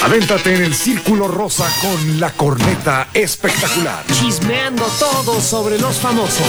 Avéntate en el círculo rosa con la corneta espectacular. Chismeando todo sobre los famosos.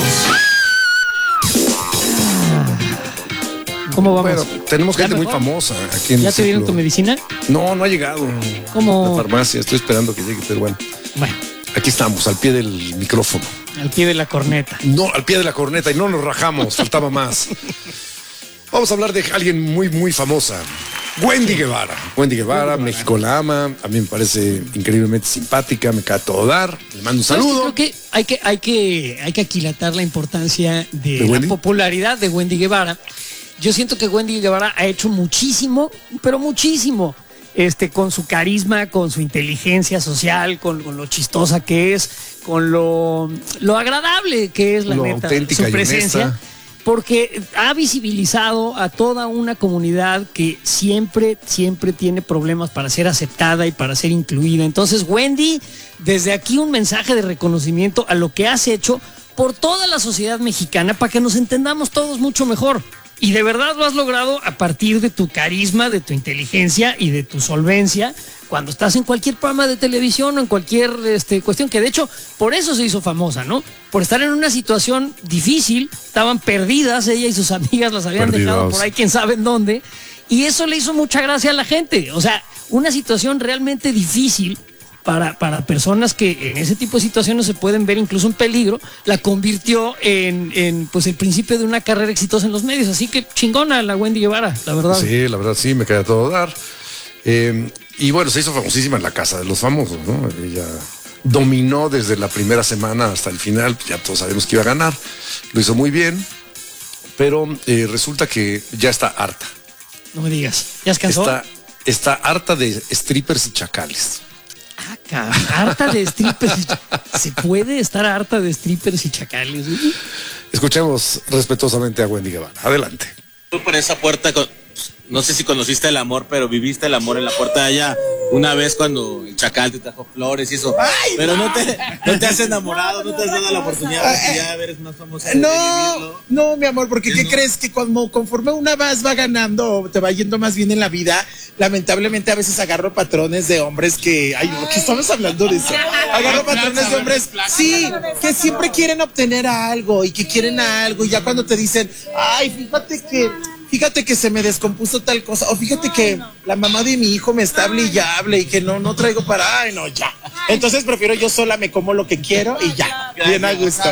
¿Cómo vamos? Bueno, tenemos gente muy famosa aquí en ¿Ya el te dieron círculo. tu medicina? No, no ha llegado. ¿Cómo? La farmacia, estoy esperando que llegue, pero bueno. Bueno, Aquí estamos, al pie del micrófono. al pie de la corneta. No, al pie de la corneta y no nos rajamos, faltaba más. Vamos a hablar de alguien muy, muy famosa. Wendy Guevara. Wendy Guevara, México la ama. A mí me parece increíblemente simpática, me cae a todo dar. Le mando un saludo. Creo que hay que aquilatar la importancia de ¿De la Wendy? popularidad de Wendy Guevara. Yo siento que Wendy Guevara ha hecho muchísimo, pero muchísimo, con su carisma, con su inteligencia social, con lo chistosa que es, con lo agradable que es la Lo neta, auténtica su y presencia. honesta. Porque ha visibilizado a toda una comunidad que siempre tiene problemas para ser aceptada y para ser incluida. Entonces, Wendy, desde aquí un mensaje de reconocimiento a lo que has hecho por toda la sociedad mexicana para que nos entendamos todos mucho mejor. Y de verdad lo has logrado a partir de tu carisma, de tu inteligencia y de tu solvencia cuando estás en cualquier programa de televisión o en cualquier cuestión, que de hecho por eso se hizo famosa, ¿no? Por estar en una situación difícil, estaban perdidas, ella y sus amigas las habían dejado por ahí quién sabe en dónde, y eso le hizo mucha gracia a la gente. O sea, una situación realmente difícil para personas que en ese tipo de situaciones se pueden ver incluso en peligro, la convirtió en pues el principio de una carrera exitosa en los medios. Así que chingona la Wendy Guevara, la verdad. Sí, la verdad sí, me cae a todo dar. Y bueno, se hizo famosísima en la casa de los famosos, ¿no? Ella dominó desde la primera semana hasta el final, ya todos sabemos que iba a ganar, lo hizo muy bien, pero resulta que ya está harta. No me digas, ¿ya se cansó? Está harta de strippers y chacales. Ah, cabrón, harta de strippers. ¿Se puede estar harta de strippers y chacales? Escuchemos respetuosamente a Wendy Guevara. Adelante. Tú por esa puerta, no sé si conociste el amor, pero viviste el amor en la puerta de allá una vez cuando el chacal te trajo flores y eso. ¡Ay, pero no te has enamorado, no te has dado la oportunidad de que ya eres más famosa de vivirlo? No, mi amor, porque ¿qué crees? Que conforme una va ganando, te va yendo más bien en la vida, lamentablemente a veces agarro patrones de hombres que, ¿por qué estamos hablando de eso? Agarro patrones de hombres, sí, que siempre quieren obtener algo y que quieren algo, y ya cuando te dicen, ay, fíjate que se me descompuso tal cosa, o fíjate que la mamá de mi hijo me está hable y hable y que no traigo para, ay, no, ya. Entonces prefiero yo sola, me como lo que quiero y ya, bien a gusto.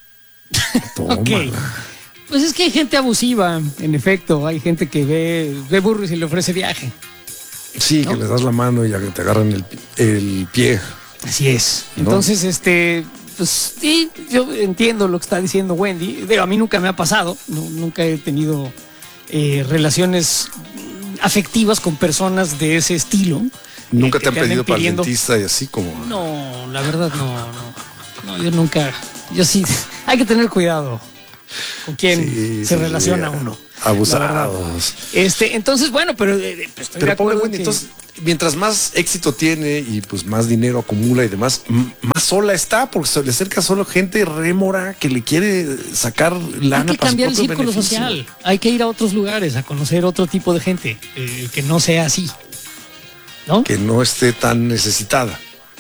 Ok. Pues es que hay gente abusiva, en efecto, hay gente que ve burro y se le ofrece viaje. Sí, que les das la mano y ya que te agarran el pie. Así es. ¿No? Entonces, pues sí, yo entiendo lo que está diciendo Wendy. A mí nunca me ha pasado, nunca he tenido relaciones afectivas con personas de ese estilo. ¿Nunca que te han pedido para el pidiendo... dentista y así como? No, la verdad no, yo nunca, yo sí, hay que tener cuidado con quién se relaciona uno. Abusados. Entonces, bueno, pero estoy de Pero pobre acuerdo Wendy, que... entonces, mientras más éxito tiene y pues más dinero acumula y demás, más sola está, porque se le acerca solo gente rémora que le quiere sacar lana hay que para su cambiar el propio círculo beneficio. social, hay que ir a otros lugares a conocer otro tipo de gente que no sea así, ¿no? Que no esté tan necesitada.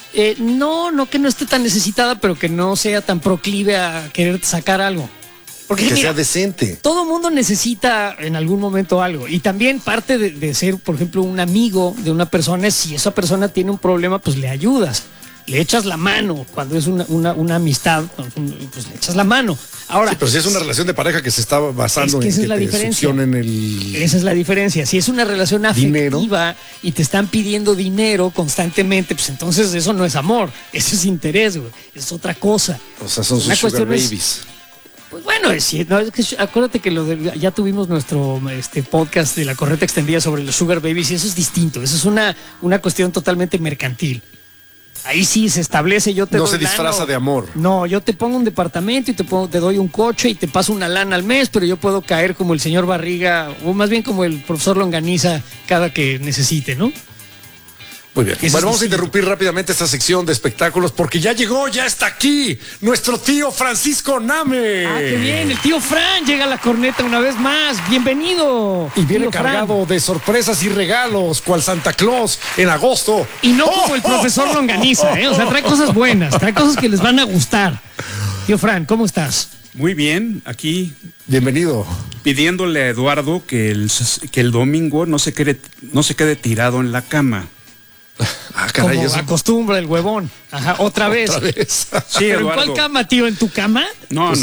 No que no esté tan necesitada, pero que no sea tan proclive a querer sacar algo. Porque Que mira, sea decente. todo mundo necesita en algún momento algo. Y también parte de ser, por ejemplo, un amigo de una persona es si esa persona tiene un problema, pues le ayudas. Le echas la mano. Cuando es una amistad, pues le echas la mano. Ahora, Sí, pero si es una relación de pareja que se está basando es que en esa que es la te diferencia. succionen el... esa es la diferencia. Si es una relación Dinero. afectiva y te están pidiendo dinero constantemente, pues entonces eso no es amor. Eso es interés, güey. Es otra cosa. O sea, son Una sus sugar cuestión es- babies. Pues bueno, acuérdate que ya tuvimos nuestro podcast de la correta extendida sobre los sugar babies y eso es distinto. Eso es una cuestión totalmente mercantil. Ahí sí se establece, yo te No doy se disfraza lana. de amor. No, yo te pongo un departamento y te doy un coche y te paso una lana al mes, pero yo puedo caer como el señor Barriga o más bien como el profesor Longaniza cada que necesite, ¿no? Muy bien. Ese Bueno, es vamos a distinto. interrumpir rápidamente esta sección de espectáculos porque ya llegó, ya está aquí nuestro tío Francisco Name. Ah, qué bien, el tío Fran llega a la corneta una vez más. Bienvenido. Y viene tío Fran. cargado de sorpresas y regalos, cual Santa Claus en agosto. Y no como el profesor Longaniza, ¿eh? O sea, trae cosas buenas, trae cosas que les van a gustar. Tío Fran, ¿cómo estás? Muy bien, aquí Bienvenido. pidiéndole a Eduardo que el domingo no se quede tirado en la cama. Ah, caray, Como eso. acostumbra el huevón. Ajá, otra vez. Otra vez. Sí, ¿Pero en Eduardo. cuál cama, tío? ¿En tu cama? No,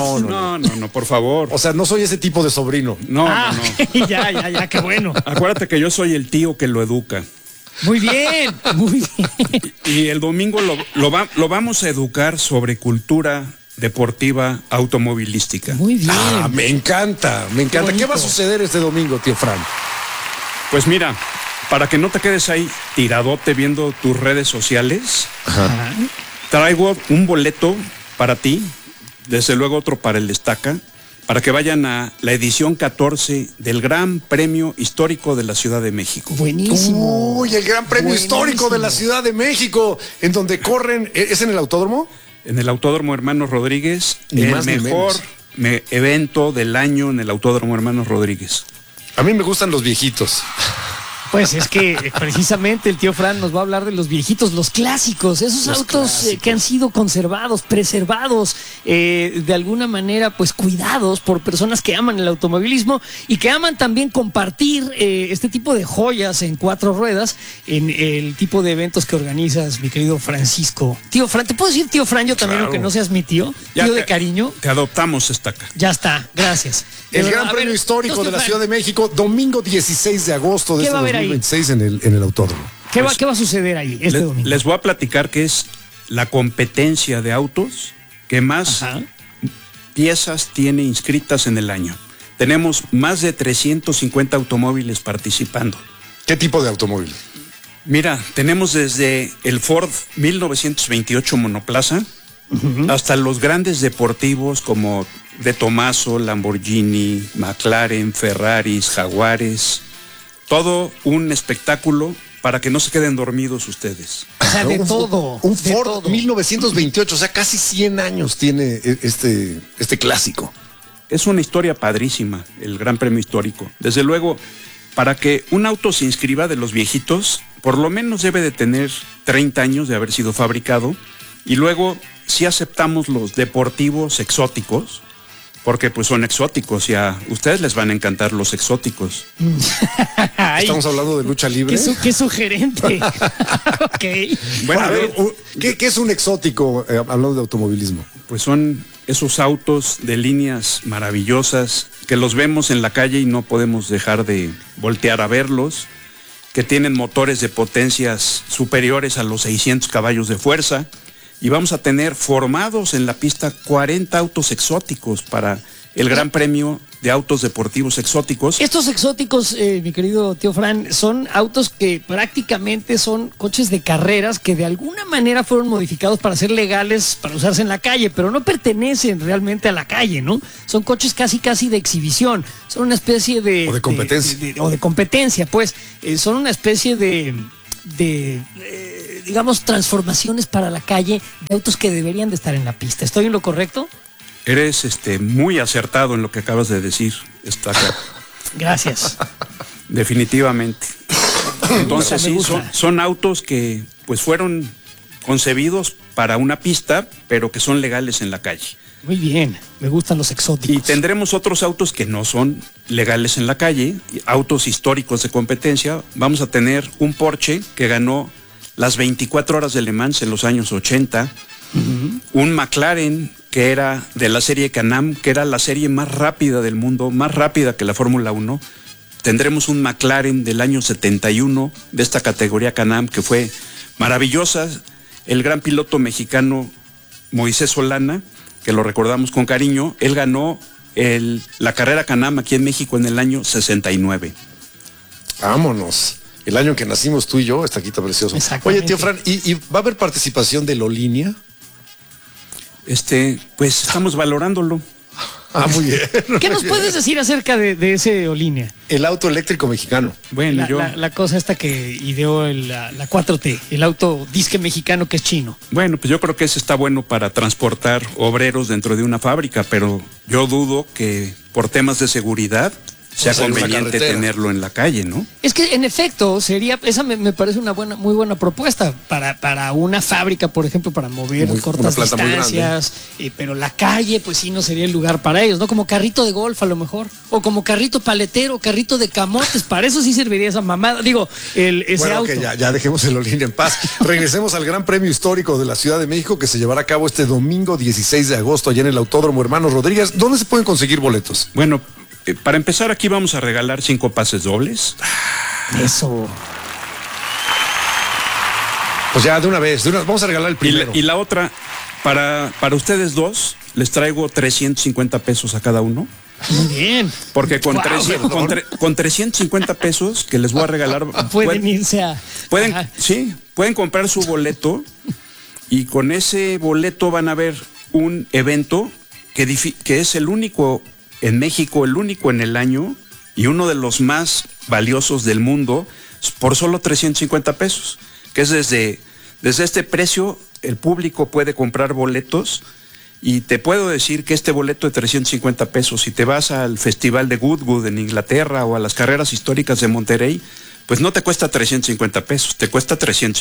por favor. O sea, no soy ese tipo de sobrino. No, Ah, no. ok, ya, qué bueno. Acuérdate que yo soy el tío que lo educa. Muy bien, muy bien. Y el domingo lo vamos a educar sobre cultura deportiva automovilística. Muy bien. Ah, me encanta, me encanta. ¿Qué va a suceder este domingo, tío Fran? Pues mira, para que no te quedes ahí tiradote viendo tus redes sociales, Ajá. traigo un boleto para ti, desde luego otro para el Destaca, para que vayan a la edición 14 del Gran Premio Histórico de la Ciudad de México. Buenísimo. Uy, el Gran Premio Buenísimo. Histórico de la Ciudad de México, en donde corren, ¿es en el autódromo? En el Autódromo Hermanos Rodríguez, Ni el más ni mejor menos. evento del año en el Autódromo Hermanos Rodríguez. A mí me gustan los viejitos. Pues es que precisamente el tío Fran nos va a hablar de los viejitos, los clásicos, esos Los autos clásicos. que han sido conservados, preservados, de alguna manera pues cuidados por personas que aman el automovilismo y que aman también compartir este tipo de joyas en 4 ruedas en el tipo de eventos que organizas, mi querido Francisco. Tío Fran, ¿te puedo decir tío Fran yo también, Claro. aunque no seas mi tío? Tío de cariño. Te adoptamos, Destaca. Ya está, gracias. El De Gran verdad, a Premio ver, Histórico tío de la Fran, Ciudad de México, domingo 16 de agosto de ¿Qué este va a haber ahí? 2026 en el autódromo. ¿Qué va a suceder ahí este domingo? Les voy a platicar que es la competencia de autos que más Ajá. piezas tiene inscritas en el año. Tenemos más de 350 automóviles participando. ¿Qué tipo de automóvil? Mira, tenemos desde el Ford 1928 monoplaza hasta los grandes deportivos como De Tomaso, Lamborghini, McLaren, Ferraris, Jaguares. Todo un espectáculo para que no se queden dormidos ustedes. O sea, de Un- todo. Un de Ford todo. 1928, o sea, casi 100 años tiene este clásico. Es una historia padrísima, el Gran Premio Histórico. Desde luego, para que un auto se inscriba de los viejitos, por lo menos debe de tener 30 años de haber sido fabricado. Y luego, si aceptamos los deportivos exóticos, porque pues son exóticos y a ustedes les van a encantar los exóticos. Ay, Estamos hablando de lucha libre. qué sugerente. Ok. Bueno, A ver, ¿qué es un exótico hablando de automovilismo? pues son esos autos de líneas maravillosas que los vemos en la calle y no podemos dejar de voltear a verlos, que tienen motores de potencias superiores a los 600 caballos de fuerza, y vamos a tener formados en la pista 40 autos exóticos para el Gran Premio de Autos Deportivos Exóticos. Estos exóticos, mi querido tío Fran, son autos que prácticamente son coches de carreras que de alguna manera fueron modificados para ser legales, para usarse en la calle, pero no pertenecen realmente a la calle, ¿no? Son coches casi de exhibición. Son una especie de... O de competencia. o de competencia, pues. Son una especie digamos, transformaciones para la calle de autos que deberían de estar en la pista. ¿Estoy en lo correcto? Eres muy acertado en lo que acabas de decir, Estaca. Gracias. Definitivamente. Entonces Me sí, gusta. son autos que pues fueron concebidos para una pista, pero que son legales en la calle. Muy bien, me gustan los exóticos. Y tendremos otros autos que no son legales en la calle, autos históricos de competencia. Vamos a tener un Porsche que ganó las 24 horas de Le Mans en los años 80, un McLaren que era de la serie Can-Am, que era la serie más rápida del mundo, más rápida que la Fórmula 1. Tendremos un McLaren del año 71 de esta categoría Can-Am que fue maravillosa. El gran piloto mexicano Moisés Solana, que lo recordamos con cariño, él ganó la carrera Can-Am aquí en México en el año 69. Vámonos. El año en que nacimos tú y yo, está aquí tan precioso. Exactamente. Oye, tío Fran, ¿y va a haber participación de Lolinia? Pues estamos valorándolo. Muy bien. ¿Qué nos puedes decir acerca de ese aerolínea? El auto eléctrico mexicano. Bueno, La cosa esta que ideó la 4T, el auto disque mexicano que es chino. Bueno, pues yo creo que ese está bueno para transportar obreros dentro de una fábrica, pero yo dudo que por temas de seguridad sea en una conveniente carretera. tenerlo en la calle, ¿no? Es que en efecto esa me parece una muy buena propuesta para una fábrica, por ejemplo, para mover cortas una planta muy distancias, pero la calle pues sí no sería el lugar para ellos, ¿no? Como carrito de golf a lo mejor, o como carrito paletero, carrito de camotes, para eso sí serviría esa mamada, digo, ese Bueno, auto. que ya dejemos el Aerolínea en paz. Regresemos al Gran Premio Histórico de la Ciudad de México que se llevará a cabo este domingo 16 de agosto allá en el Autódromo Hermanos Rodríguez. ¿Dónde se pueden conseguir boletos? Bueno, para empezar aquí vamos a regalar 5 pases dobles. Eso. Pues ya de una vez, vamos a regalar el primero. Y la otra, para ustedes dos, les traigo 350 pesos a cada uno. Muy bien. Porque con, Wow, 300 con 350 pesos que les voy a regalar, Pueden irse a... Ajá. pueden comprar su boleto y con ese boleto van a ver un evento que es el único en México, el único en el año y uno de los más valiosos del mundo por solo 350 pesos, que es desde este precio el público puede comprar boletos. Y te puedo decir que este boleto de 350 pesos, si te vas al Festival de Goodwood en Inglaterra o a las carreras históricas de Monterrey, pues no te cuesta 350 pesos, te cuesta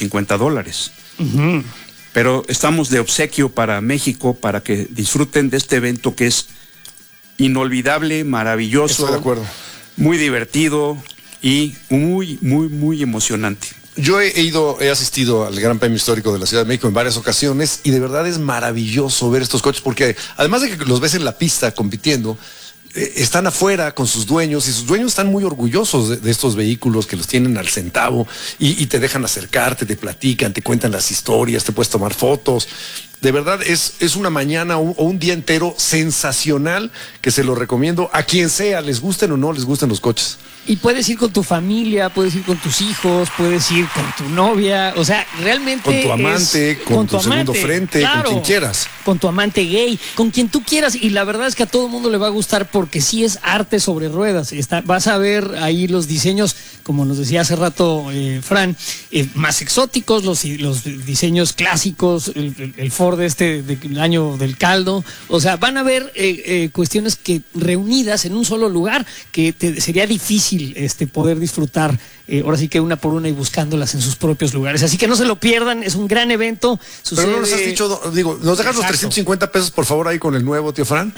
$350. Uh-huh. Pero estamos de obsequio para México, para que disfruten de este evento que es inolvidable, maravilloso, Estoy de acuerdo. muy divertido y muy, muy, muy emocionante. Yo he asistido al Gran Premio Histórico de la Ciudad de México en varias ocasiones y de verdad es maravilloso ver estos coches porque además de que los ves en la pista compitiendo, están afuera con sus dueños y sus dueños están muy orgullosos de estos vehículos que los tienen al centavo y te dejan acercarte, te platican, te cuentan las historias, te puedes tomar fotos. De verdad es una mañana o un día entero sensacional que se lo recomiendo a quien sea, les gusten o no les gusten los coches. Y puedes ir con tu familia, puedes ir con tus hijos, puedes ir con tu novia, o sea, realmente Con tu amante, con tu segundo frente, claro, con quien quieras. Con tu amante gay, con quien tú quieras. Y la verdad es que a todo el mundo le va a gustar porque sí es arte sobre ruedas. Vas a ver ahí los diseños, como nos decía hace rato Fran, más exóticos, los diseños clásicos, el Ford del año del caldo. O sea, van a ver cuestiones que reunidas en un solo lugar que sería difícil poder disfrutar ahora sí que una por una y buscándolas en sus propios lugares. Así que no se lo pierdan, es un gran evento. Pero no nos has dicho, nos dejas los 350 pesos por favor ahí con el nuevo, tío Fran.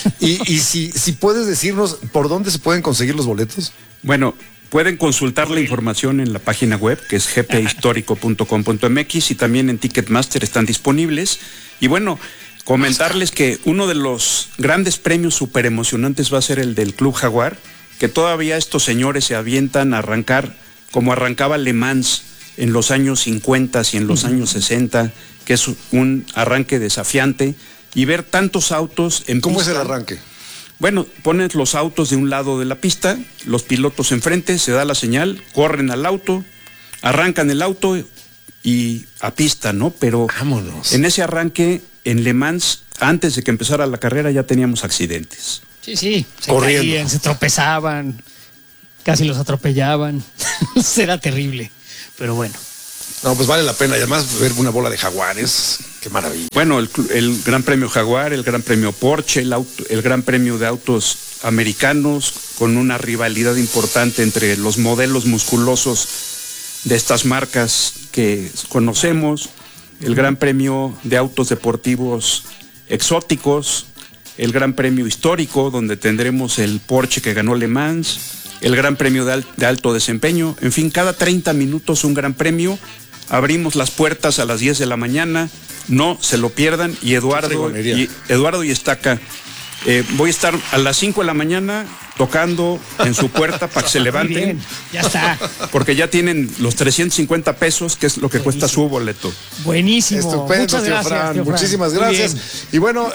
y si puedes decirnos por dónde se pueden conseguir los boletos. Bueno, pueden consultar la información en la página web que es gphistórico.com.mx y también en Ticketmaster están disponibles. Y bueno, comentarles que uno de los grandes premios súper emocionantes va a ser el del Club Jaguar, que todavía estos señores se avientan a arrancar como arrancaba Le Mans en los años 50 y en los años 60, que es un arranque desafiante, y ver tantos autos en ¿Cómo pista. es el arranque? Bueno, pones los autos de un lado de la pista, los pilotos enfrente, se da la señal, corren al auto, arrancan el auto y a pista, ¿no? Pero vámonos. En ese arranque, en Le Mans, antes de que empezara la carrera, ya teníamos accidentes. Sí, se corriendo. caían, se tropezaban, casi los atropellaban. Será terrible, pero bueno. No, pues vale la pena. Y además ver una bola de jaguares, qué maravilla. Bueno, el Gran Premio Jaguar, el Gran Premio Porsche, el Gran Premio de autos americanos, con una rivalidad importante entre los modelos musculosos de estas marcas que conocemos, el Gran Premio de autos deportivos exóticos, el Gran Premio Histórico, donde tendremos el Porsche que ganó Le Mans, el Gran Premio de alto desempeño, en fin, cada 30 minutos un Gran Premio. Abrimos las puertas a las 10 de la mañana, no se lo pierdan. Y Eduardo y Estaca, voy a estar a las 5 de la mañana tocando en su puerta para que se levanten. Muy bien, ya está. Porque ya tienen los 350 pesos, que es lo que cuesta su boleto. Buenísimo. Estupendo, Muchas tío gracias, Fran. tío Fran. Muchísimas Muy gracias. bien. Y bueno,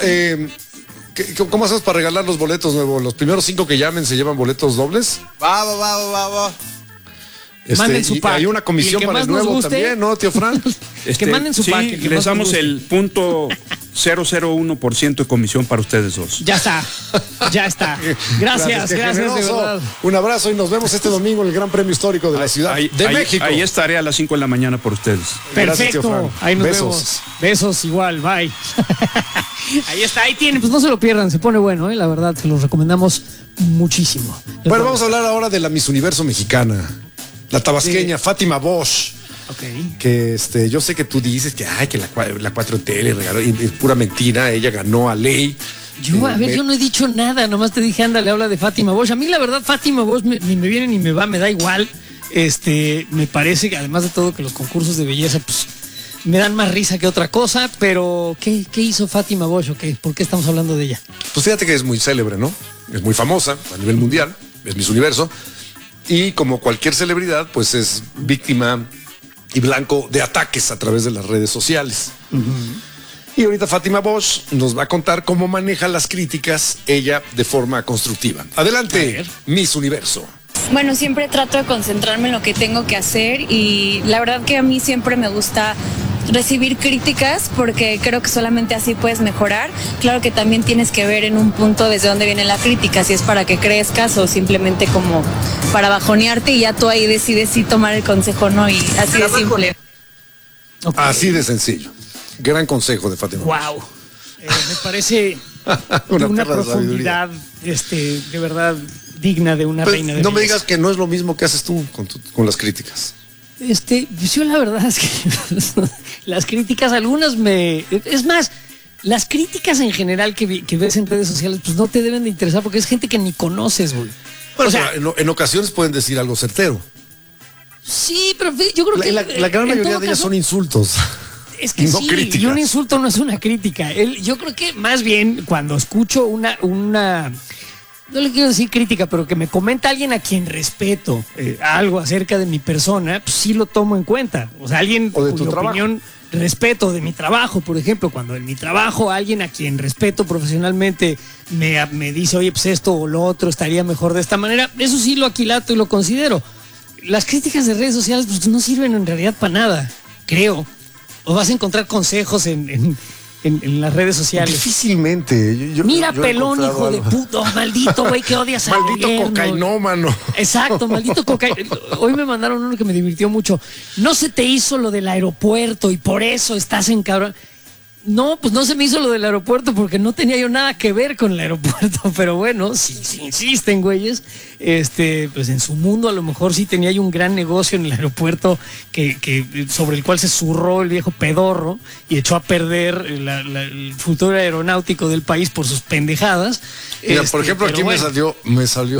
¿cómo hacemos para regalar los boletos nuevos? Los primeros 5 que llamen se llevan boletos dobles. Va. Manden su pack. Hay una comisión Y el que para el más nos nuevo guste, también, ¿no, tío Fran? Que manden su sí, pack. El que les más damos nos guste. el punto 0.001% de comisión para ustedes dos. Ya está. Gracias, qué de generoso. verdad. Un abrazo y nos vemos este domingo en el Gran Premio Histórico de la Ciudad de México. Ahí estaré a las 5 de la mañana por ustedes. Gracias, tío Perfecto. Fran. Ahí nos Besos. vemos. Besos igual, bye. Ahí está, ahí tienen, pues no se lo pierdan, se pone bueno, la verdad, se los recomendamos muchísimo. Bueno, vamos a hablar ahora de la Miss Universo mexicana, la tabasqueña Fátima Bosch. Ok. Que yo sé que tú dices que ay, que la 4T le regaló, y es pura mentira, ella ganó a ley. Yo no he dicho nada, nomás te dije, ándale, habla de Fátima Bosch. A mí la verdad, Fátima Bosch ni me viene ni me va, me da igual. Me parece que además de todo que los concursos de belleza, pues, me dan más risa que otra cosa, pero ¿qué hizo Fátima Bosch o qué? ¿Por qué estamos hablando de ella? Pues fíjate que es muy célebre, ¿no? Es muy famosa a nivel mundial, es Miss Universo, y como cualquier celebridad, pues es víctima y blanco de ataques a través de las redes sociales. Y ahorita Fátima Bosch nos va a contar cómo maneja las críticas ella de forma constructiva. Adelante, Miss Universo. Bueno, siempre trato de concentrarme en lo que tengo que hacer y la verdad que a mí siempre me gusta recibir críticas porque creo que solamente así puedes mejorar. Claro que también tienes que ver en un punto desde dónde viene la crítica, si es para que crezcas o simplemente como para bajonearte y ya tú ahí decides si tomar el consejo o no, y así de simple. Okay. Así de sencillo. Gran consejo de Fátima. Wow. Me parece de una perla de profundidad, de verdad digna de una Pues, reina de no me belleza. digas que no es lo mismo que haces tú con las críticas. Yo la verdad es que las críticas, algunas es más, las críticas en general que ves en redes sociales, pues no te deben de interesar porque es gente que ni conoces, güey. Bueno, O sea, en ocasiones pueden decir algo certero. sí, pero yo creo que La gran en mayoría todo de ellas caso, son insultos. es que no sí, críticas. y un insulto no es una crítica. Yo creo que más bien cuando escucho una no le quiero decir crítica, pero que me comenta alguien a quien respeto algo acerca de mi persona, pues sí lo tomo en cuenta. O sea, alguien O de tu cuya trabajo. opinión respeto de mi trabajo, por ejemplo, cuando en mi trabajo alguien a quien respeto profesionalmente me dice, oye, pues esto o lo otro estaría mejor de esta manera, eso sí lo aquilato y lo considero. Las críticas de redes sociales pues no sirven en realidad para nada, creo. O vas a encontrar consejos en las redes sociales. Difícilmente. Mira, yo he pelón, encontrado hijo de algo. puto, maldito güey que odias al Maldito gobierno. cocainómano. Exacto, maldito cocainómano. Hoy me mandaron uno que me divirtió mucho. No se te hizo lo del aeropuerto y por eso estás en cabrón. No, pues no se me hizo lo del aeropuerto porque no tenía yo nada que ver con el aeropuerto, pero bueno, si insisten, güeyes, pues en su mundo a lo mejor sí tenía yo un gran negocio en el aeropuerto que sobre el cual se zurró el viejo pedorro y echó a perder el futuro aeronáutico del país por sus pendejadas. Mira, por ejemplo, pero aquí bueno. me salió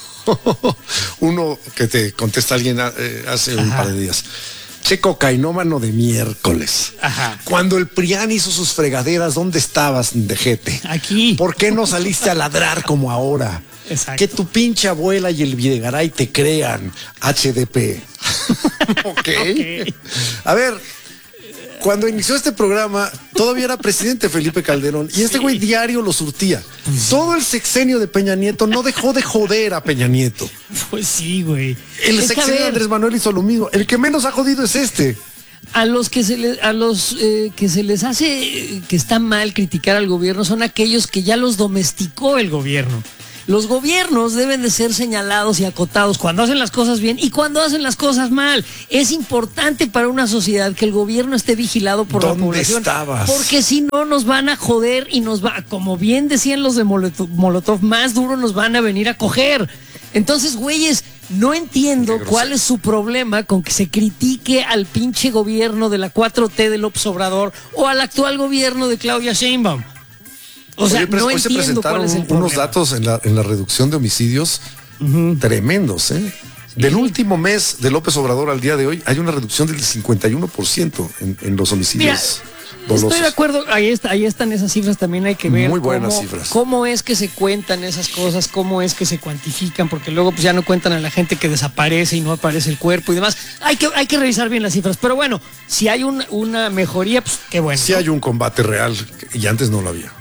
uno que te contesta alguien hace un par de días. Che cocainómano de miércoles. Ajá. Cuando el PRIAN hizo sus fregaderas, ¿dónde estabas, ndejete? Aquí. ¿Por qué no saliste a ladrar como ahora? Exacto. Que tu pinche abuela y el Videgaray te crean, HDP. Ok. A ver, cuando inició este programa, todavía era presidente Felipe Calderón y este güey diario lo surtía. Todo el sexenio de Peña Nieto no dejó de joder a Peña Nieto. Pues sí, güey. El Es que, a sexenio de ver, Andrés Manuel hizo lo mismo. El que menos ha jodido es este. a los que se les hace que está mal criticar al gobierno son aquellos que ya los domesticó el gobierno. Los gobiernos deben de ser señalados y acotados cuando hacen las cosas bien y cuando hacen las cosas mal. Es importante para una sociedad que el gobierno esté vigilado por la ¿Dónde población. estabas? Porque si no nos van a joder y como bien decían los de Molotov, más duro nos van a venir a coger. Entonces, güeyes, no entiendo cuál es su problema con que se critique al pinche gobierno de la 4T de López Obrador o al actual gobierno de Claudia Sheinbaum. O sea, Oye, pero no hoy se entiendo presentaron cuál es el unos problema. datos en la reducción de homicidios tremendos, ¿eh? Del último mes de López Obrador al día de hoy hay una reducción del 51% en los homicidios dolosos. Estoy de acuerdo, ahí están esas cifras, también hay que ver Muy buenas cifras. Cómo es que se cuentan esas cosas, cómo es que se cuantifican, porque luego pues ya no cuentan a la gente que desaparece y no aparece el cuerpo y demás. Hay que revisar bien las cifras, pero bueno, si hay una mejoría, pues qué bueno. Sí hay un combate real y antes no lo había.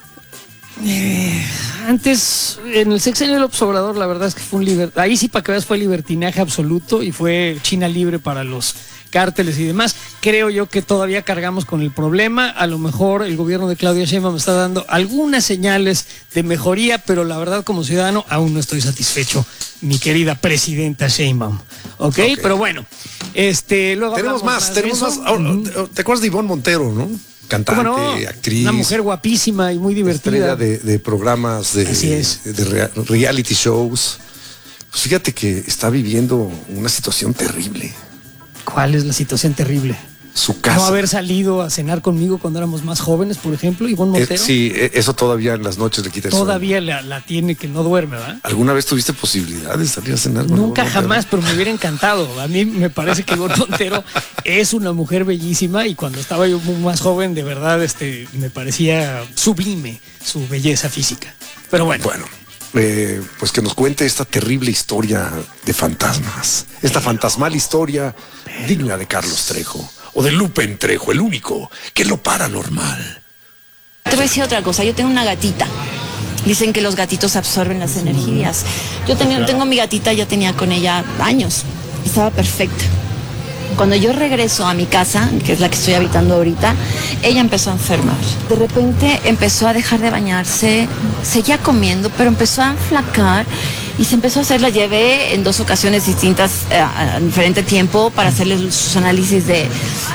Antes, en el sexenio del Obrador, la verdad es que fue ahí sí para que veas fue libertinaje absoluto y fue China libre para los cárteles y demás. Creo yo que todavía cargamos con el problema. A lo mejor el gobierno de Claudia Sheinbaum me está dando algunas señales de mejoría, pero la verdad como ciudadano aún no estoy satisfecho, mi querida presidenta Sheinbaum. ¿Ok? Pero bueno, luego Tenemos más. Ahora, ¿te acuerdas de Ivonne Montero, no? Cantante, no, actriz. una mujer guapísima y muy divertida. Estrella de programas de reality shows. Pues fíjate que está viviendo una situación terrible. ¿Cuál es la situación terrible? Su casa. No haber salido a cenar conmigo cuando éramos más jóvenes, por ejemplo, Ivonne Montero. Sí, eso todavía en las noches le quita el todavía la tiene que no duerme, ¿verdad? ¿Alguna vez tuviste posibilidad de salir a cenar con Nunca Ivonne jamás, Montero? pero me hubiera encantado. A mí me parece que Ivonne Montero es una mujer bellísima y cuando estaba yo más joven, de verdad, me parecía sublime su belleza física. Pero bueno. Bueno, pues que nos cuente esta terrible historia de fantasmas. Esta fantasmal historia digna de Carlos Trejo. O de Lupen Trejo, el único que es lo paranormal. Te voy a decir otra cosa, yo tengo una gatita. Dicen que los gatitos absorben las energías. Tengo mi gatita, ya tenía con ella años. Estaba perfecta. Cuando yo regreso a mi casa, que es la que estoy habitando ahorita, ella empezó a enfermar. De repente empezó a dejar de bañarse, seguía comiendo, pero empezó a enflacar y se empezó a hacer, la llevé en 2 ocasiones distintas a diferente tiempo para hacerle sus análisis de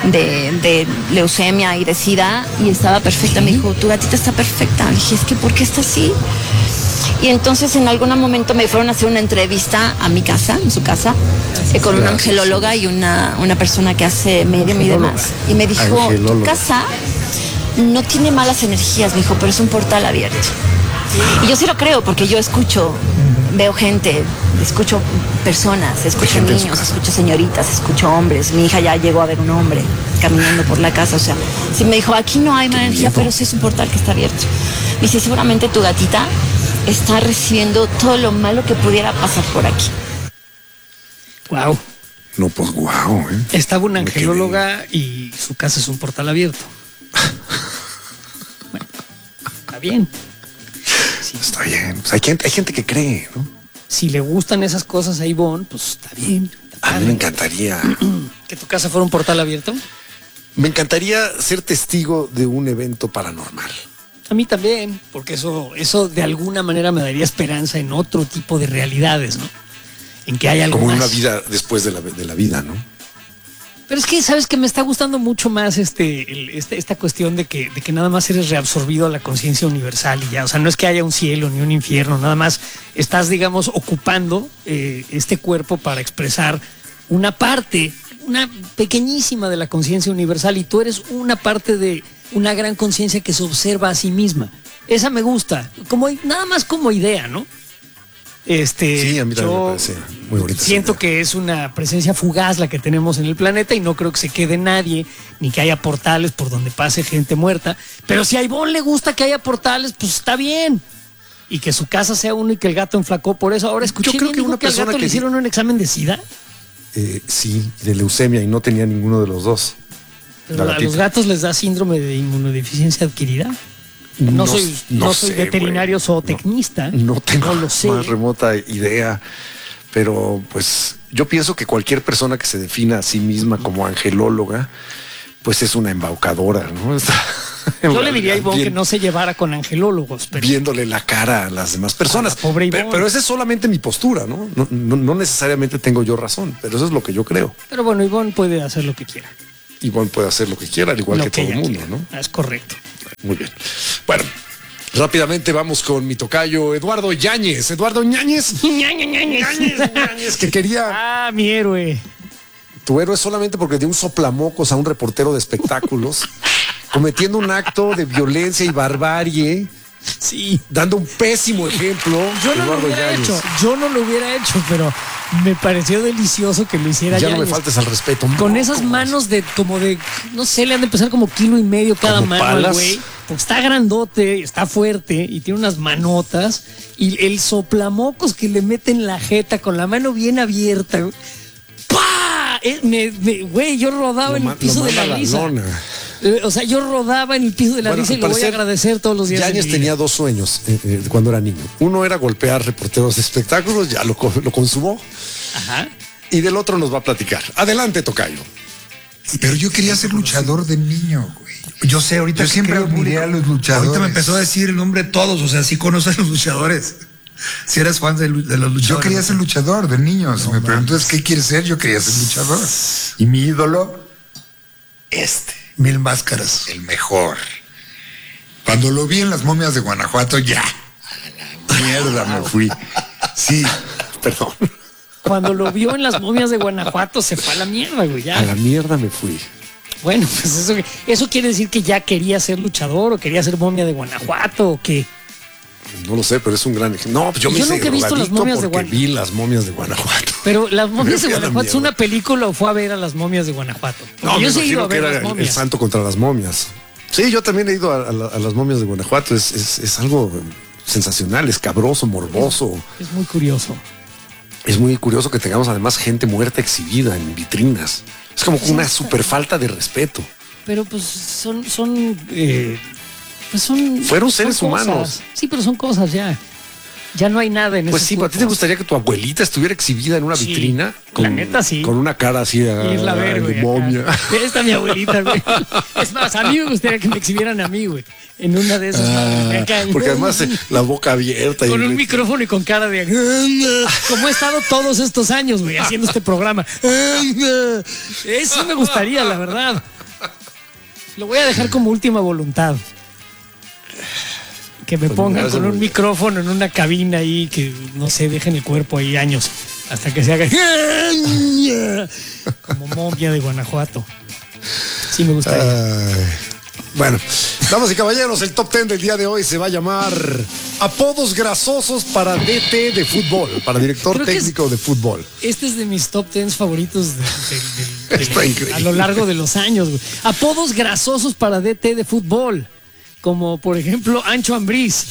leucemia y de SIDA y estaba perfecta. Me dijo, tu gatita está perfecta. Le dije, es que ¿por qué está así? Y entonces en algún momento me fueron a hacer una entrevista a mi casa, en su casa, con una angelóloga y una persona que hace medium y demás. Y me dijo, tu casa no tiene malas energías, me dijo, pero es un portal abierto. Y yo sí lo creo, porque yo escucho, veo gente, escucho personas, escucho niños, escucho señoritas, escucho hombres. Mi hija ya llegó a ver un hombre caminando por la casa, o sea, sí me dijo, aquí no hay mala energía, pero sí es un portal que está abierto. Me dice, seguramente tu gatita está recibiendo todo lo malo que pudiera pasar por aquí. Wow. No, pues wow, ¿eh? Estaba una angelóloga y su casa es un portal abierto. Bueno, está bien. Sí. Está bien. Pues hay gente que cree, ¿no? Si le gustan esas cosas a Ivonne, pues está bien. A mí me encantaría. ¿Que tu casa fuera un portal abierto? Me encantaría ser testigo de un evento paranormal. A mí también, porque eso de alguna manera me daría esperanza en otro tipo de realidades, ¿no? En que hay algo como más. Una vida después de la vida, ¿no? Pero es que, ¿sabes que me está gustando mucho más esta cuestión de que nada más eres reabsorbido a la conciencia universal y ya? O sea, no es que haya un cielo ni un infierno, nada más estás, digamos, ocupando este cuerpo para expresar una parte, una pequeñísima de la conciencia universal, y tú eres una parte de una gran conciencia que se observa a sí misma. Esa me gusta, nada más como idea, ¿no? Sí, a mí también me parece muy bonito. Siento que es una presencia fugaz la que tenemos en el planeta y no creo que se quede nadie, ni que haya portales por donde pase gente muerta. Pero si a Ivonne le gusta que haya portales, pues está bien. Y que su casa sea uno y que el gato enflacó por eso. Ahora escuché, yo creo que dijo una que al persona gato le hicieron un examen de SIDA. Sí, de leucemia, y no tenía ninguno de los dos. Pero a los gatos les da síndrome de inmunodeficiencia adquirida. No soy veterinario zootecnista. No tengo no lo sé. Más remota idea. Pero pues yo pienso que cualquier persona que se defina a sí misma como angelóloga, pues es una embaucadora, ¿no? Yo le diría a Ivonne que no se llevara con angelólogos. Pero viéndole la cara a las demás personas. Pobre Ivonne. Pero esa es solamente mi postura, ¿no? No necesariamente tengo yo razón, pero eso es lo que yo creo. Pero bueno, Ivonne puede hacer lo que quiera. Ivonne puede hacer lo que quiera, al igual que todo el mundo, ¿no? Es correcto. Muy bien. Bueno, rápidamente vamos con mi tocayo Eduardo Yáñez. Eduardo Yáñez. Yáñez, que quería... Ah, mi héroe. Tu héroe solamente porque dio un soplamocos a un reportero de espectáculos, cometiendo un acto de violencia y barbarie. Sí. Dando un pésimo ejemplo. Yo no lo hubiera hecho, pero me pareció delicioso que lo hiciera. Ya no me faltes al respeto. Con esas manos no sé, le han de pesar como 1.5 kilos cada mano al güey. Porque está grandote, está fuerte y tiene unas manotas. Y el soplamocos que le mete en la jeta con la mano bien abierta. ¡Pah! Güey, yo rodaba en el piso de la risa. O sea, yo rodaba en el piso de la risa y lo voy a agradecer todos los días. Yáñez tenía 2 sueños cuando era niño. Uno era golpear reporteros de espectáculos, ya lo consumó. Ajá. Y del otro nos va a platicar. Adelante, tocayo. Pero yo quería ser luchador de niño, güey. Yo sé, ahorita Yo siempre admiré a los luchadores. Ahorita me empezó a decir el nombre de todos, o sea, sí conoces a los luchadores. Si eres fan de los luchadores. Yo quería ser luchador de niño. Si me preguntas qué quieres ser, yo quería ser luchador. Y mi ídolo, Mil Máscaras. el mejor. Cuando lo vi en las momias de Guanajuato, ya. A la mierda me fui. Sí, perdón. Cuando lo vio en las momias de Guanajuato se fue a la mierda, güey. Ya. A la mierda me fui. Bueno, pues eso quiere decir que ya quería ser luchador o quería ser momia de Guanajuato o qué. No lo sé, pero es un gran ejemplo. No, pues yo me Yo hice nunca he visto las drogadicto momias de porque Guanajuato. vi las momias de Guanajuato. Pero las momias de Me fui a la Guanajuato es mierda. una película o fue a ver a las momias de Guanajuato. Porque No, yo me sí he ido imagino a que ver era las el momias. santo contra las momias. Sí, yo también he ido a las momias de Guanajuato. Es algo sensacional, escabroso, morboso. Es muy curioso. Es muy curioso que tengamos además gente muerta exhibida en vitrinas. Es como una super falta de respeto. Pero pues son Fueron son seres cosas. humanos. Sí, pero son cosas ya. Ya no hay nada en Pues esos sí, ¿a ti te cuerpos. gustaría que tu abuelita estuviera exhibida en una Sí, vitrina? la neta sí. Con una cara así Irla a ver, de güey, acá. momia. Esta es mi abuelita, güey. Es más, a mí me gustaría que me exhibieran a mí, güey. En una de esas. Acá. Porque además la boca abierta. Con un micrófono y con cara de... Como he estado todos estos años, güey, haciendo este programa. Eso me gustaría, la verdad. Lo voy a dejar como última voluntad. Que me Pues pongan me parece con un muy bien. micrófono en una cabina ahí, que no sé, dejen el cuerpo ahí años. Hasta que se haga... Como momia de Guanajuato. Sí me gustaría. Bueno, damas y caballeros, el top 10 del día de hoy se va a llamar apodos grasosos para DT de fútbol, para director Creo que técnico de fútbol. Este es de mis top 10 favoritos Está increíble. a lo largo de los años, güey. Apodos grasosos para DT de fútbol. Como por ejemplo Ancho Ambriz.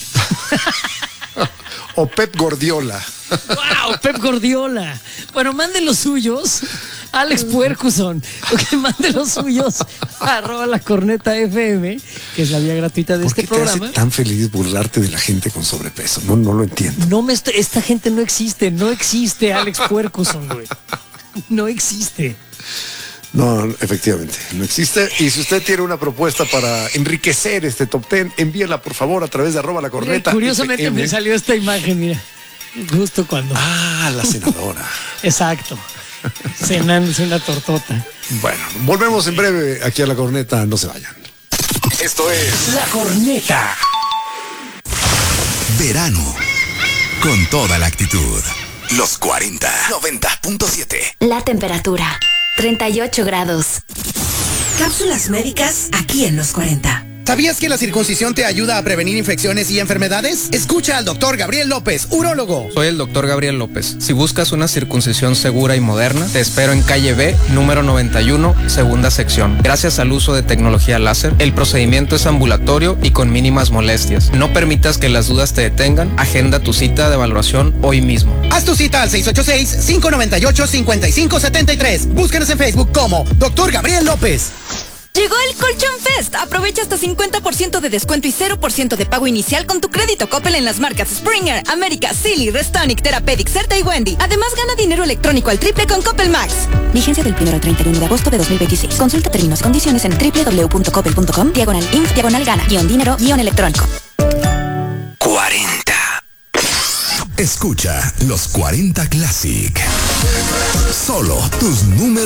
O Pep Guardiola. ¡Wow! Pep Guardiola. Bueno, manden los suyos. Alex Puercuson. Que mande los suyos. @lacorneta.fm, que es la vía gratuita de ¿Por este qué te hace programa. tan feliz burlarte de la gente con sobrepeso? No lo entiendo. Esta gente no existe Alex Puercuson, güey. No existe. No, efectivamente, no existe. Y si usted tiene una propuesta para enriquecer este top 10, envíela por favor a través de @lacorneta. Curiosamente me salió esta imagen, mira. Justo cuando. Ah, la senadora. Exacto. Cenándose una tortota. Bueno, volvemos en breve aquí a La Corneta, no se vayan. Esto es La Corneta. Verano. Con toda la actitud. Los 40. 90.7. La temperatura, 38 grados. Cápsulas médicas aquí en los 40. ¿Sabías que la circuncisión te ayuda a prevenir infecciones y enfermedades? Escucha al doctor Gabriel López, urólogo. Soy el doctor Gabriel López. Si buscas una circuncisión segura y moderna, te espero en calle B, número 91, segunda sección. Gracias al uso de tecnología láser, el procedimiento es ambulatorio y con mínimas molestias. No permitas que las dudas te detengan. Agenda tu cita de valoración hoy mismo. Haz tu cita al 686-598-5573. Búscanos en Facebook como Dr. Gabriel López. Llegó el Colchón Fest. Aprovecha hasta 50% de descuento y 0% de pago inicial con tu crédito Coppel en las marcas Springer, América, Silly, Restonic, Therapeutic, Certa y Wendy. Además, gana dinero electrónico al triple con Coppel Max. Vigencia del 1 al 31 de agosto de 2026. Consulta términos y condiciones en www.coppel.com/inf/gana-dinero-electrónico. 40. Escucha los 40 Classic. Solo tus números.